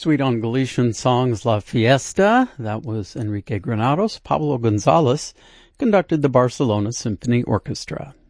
Sweet on Galician songs La Fiesta, that was Enrique Granados. Pablo Gonzalez conducted the Barcelona Symphony Orchestra.